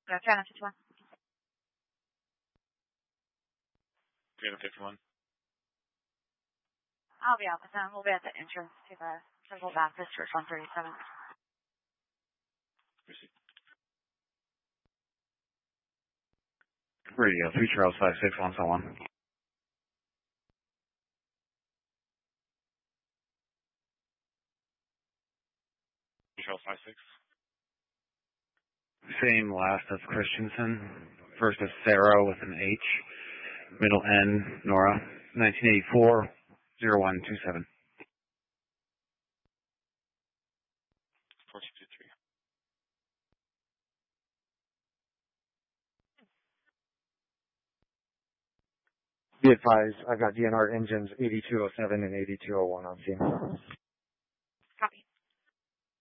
China 51. China 51. I'll be out with them. We'll be at the entrance to the Central Baptist Church 137. Radio 3 Charles 56 1. Charles 56. Same last as Christensen. First is Sarah with an H. Middle N, Nora. 1984 0127. 4223. Be advised, I've got DNR engines 8207 and 8201 on scene.